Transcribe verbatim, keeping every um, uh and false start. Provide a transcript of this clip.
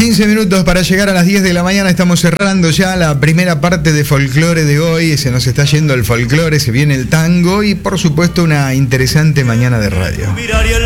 quince minutos para llegar a las diez de la mañana. Estamos cerrando ya la primera parte de folclore de hoy. Se nos está yendo el folclore, se viene el tango y por supuesto una interesante mañana de radio.